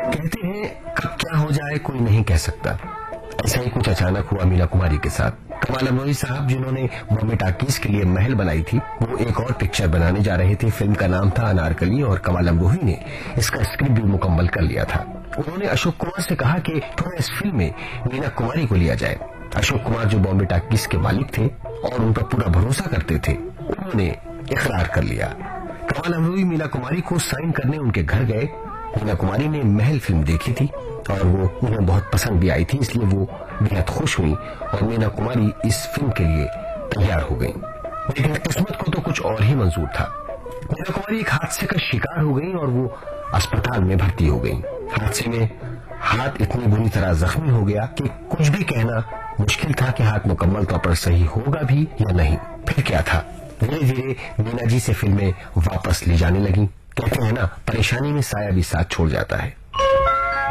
कहते हैं कब क्या हो जाए कोई नहीं कह सकता। ऐसा ही कुछ अचानक हुआ मीना कुमारी के साथ। कमाल अमरोही साहब जिन्होंने बॉम्बे टाकीज के लिए महल बनाई थी, वो एक और पिक्चर बनाने जा रहे थे। फिल्म का नाम था अनारकली और कमाल अमरोही ने इसका स्क्रिप्ट भी मुकम्मल कर लिया था। उन्होंने अशोक कुमार से कहा कि थोड़ा इस फिल्म में मीना कुमारी को लिया जाए। अशोक कुमार जो बॉम्बे टाकीज के मालिक थे और उन पर पूरा भरोसा करते थे, उन्होंने इकरार कर लिया। कमाल अमरोही मीना कुमारी को साइन करने उनके घर गए। मीना कुमारी ने महल फिल्म देखी थी और वो उन्हें बहुत पसंद भी आई थी, इसलिए वो बेहद खुश हुई और मीना कुमारी इस फिल्म के लिए तैयार हो गई। लेकिन किस्मत को तो कुछ और ही मंजूर था। मीना कुमारी एक हादसे का शिकार हो गई और वो अस्पताल में भर्ती हो गई। हादसे में हाथ इतनी बुरी तरह जख्मी हो गया कि कुछ भी कहना मुश्किल था कि हाथ मुकम्मल तौर पर सही होगा भी या नहीं। फिर क्या था, धीरे धीरे मीना जी से फिल्में वापस ली जाने लगी। कहते हैं ना, परेशानी में साया भी साथ छोड़ जाता है।